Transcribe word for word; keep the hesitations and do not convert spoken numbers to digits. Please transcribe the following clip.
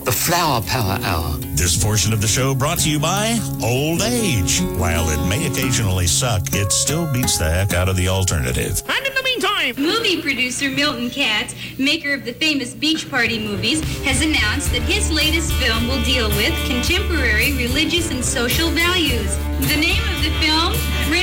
The Flower Power Hour. This portion of the show brought to you by Old Age. While it may occasionally suck, it still beats the heck out of the alternative. And in the meantime, movie producer Milton Katz, maker of the famous Beach Party movies, has announced that his latest film will deal with contemporary religious and social values. The name of the film,